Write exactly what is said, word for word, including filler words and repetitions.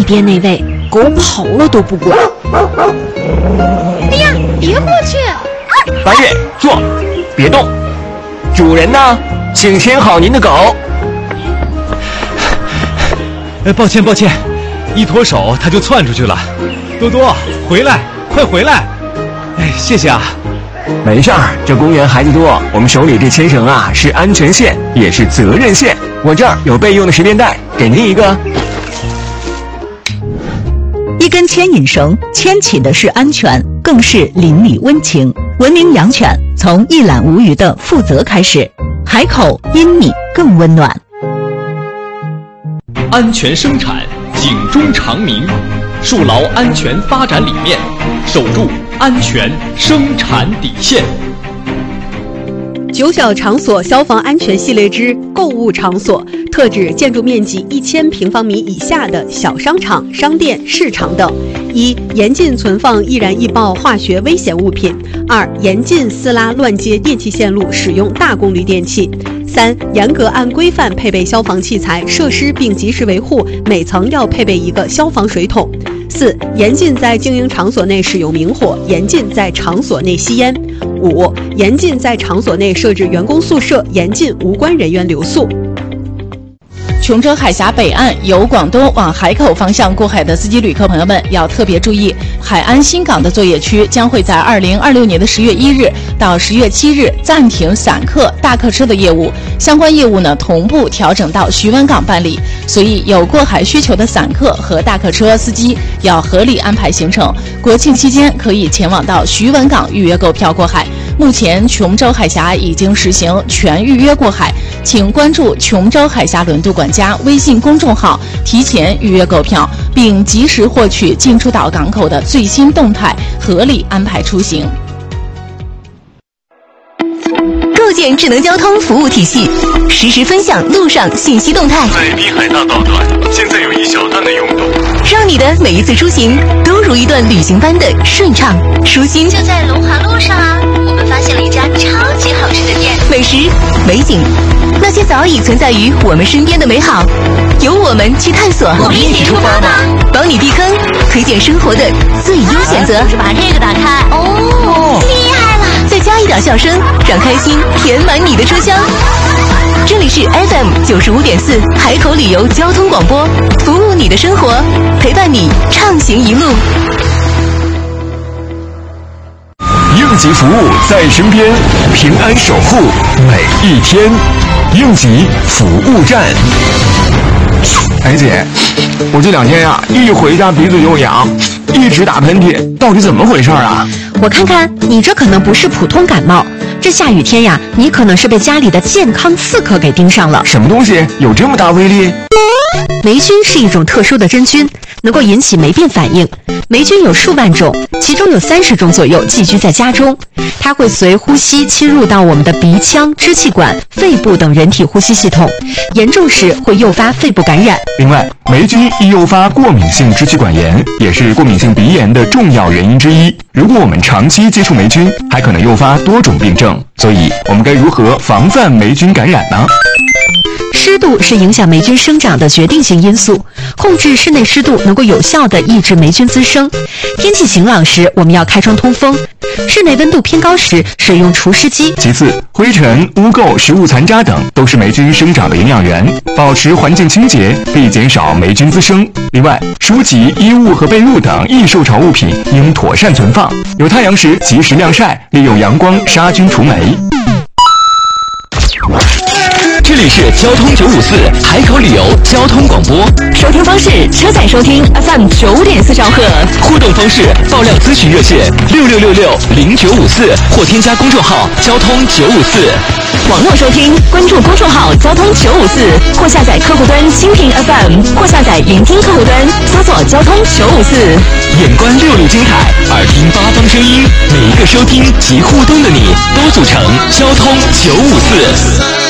你爹那位狗跑了都不管。 哎呀，别过去！ 八月，坐，别动。主人呢？请牵好您的狗。 呃，抱歉抱歉，一脱手它就窜出去了。多多，回来，快回来！哎，谢谢啊。 没事儿，这公园孩子多，我们手里这牵绳啊是安全线，也是责任线。我这儿有备用的十连带，给您一个。 一根牵引绳，牵起的是安全，更是邻里温情。文明养犬，从一览无余的负责开始。海口因你更温暖。 安全生产，警钟长鸣，树牢安全发展理念，守住安全生产底线。 九小场所消防安全系列之购物场所，特指建筑面积一千平方米以下的小商场、商店、市场等。一、严禁存放易燃易爆化学危险物品；二、严禁私拉乱接电气线路，使用大功率电器；三、严格按规范配备消防器材设施并及时维护，每层要配备一个消防水桶；四、严禁在经营场所内使用明火，严禁在场所内吸烟；五、严禁在场所内设置员工宿舍，严禁无关人员留宿。 琼州海峡北岸由广东往海口方向过海的司机旅客朋友们要特别注意，海安新港的作业区将会在二零二六年的十月一日到十月七日暂停散客、大客车的业务，相关业务呢同步调整到徐闻港办理。所以有过海需求的散客和大客车司机要合理安排行程。国庆期间可以前往到徐闻港预约购票过海。目前琼州海峡已经实行全预约过海，请关注琼州海峡轮渡管家微信公众号，提前预约购票，并及时获取进出岛港口的最新动态，合理安排出行。 构建智能交通服务体系，实时分享路上信息动态。 在滨海大道段，现在有一小段的拥堵， 让你的每一次出行都如一段旅行般的顺畅舒心。 就在龙华路上啊，我们发现了一家超级好吃的店， 美食、美景，那些早已存在于我们身边的美好，由我们去探索。 我们一起出发吧， 帮你避坑，推荐生活的最优选择。 就是把这个打开，哦，厉害了！ 再加一点笑声，让开心填满你的车厢。这里是 F M 九十五点四海口旅游交通广播，服务你的生活，陪伴你畅行一路。 应急服务在身边，平安守护每一天。应急服务站。 哎姐，我这两天呀、啊，一回家鼻子就痒，一直打喷嚏，到底怎么回事啊？ 我看看，你这可能不是普通感冒，这下雨天呀，你可能是被家里的健康刺客给盯上了。 什么东西有这么大威力？ 霉菌是一种特殊的真菌，能够引起霉变反应。霉菌有数万种，其中有三十种左右寄居在家中，它会随呼吸侵入到我们的鼻腔、支气管、肺部等人体呼吸系统，严重时会诱发肺部感染。 另外，霉菌易诱发过敏性支气管炎，也是过敏性鼻炎的重要原因之一。如果我们长期接触霉菌，还可能诱发多种病症。所以，我们该如何防范霉菌感染呢？ 湿度是影响霉菌生长的决定性因素，控制室内湿度能够有效地抑制霉菌滋生。天气晴朗时，我们要开窗通风；室内温度偏高时，使用除湿机。 其次，灰尘、污垢、食物残渣等都是霉菌生长的营养源，保持环境清洁可以减少霉菌滋生。另外，书籍、衣物和被褥等易受潮物品应妥善存放，有太阳时及时晾晒，利用阳光杀菌除霉。 这里是交通九五四海口旅游交通广播， 收听方式：车载收听 F M 九点四兆赫。 互动方式：爆料咨询热线六六六六零九五四，或添加公众号交通九五四。 网络收听，关注公众号交通九五四，或下载客户端蜻蜓 F M， 或下载云听客户端，搜索交通九五四。 眼观六路金海，耳听八方声音，每一个收听及互动的你，都组成交通九五四。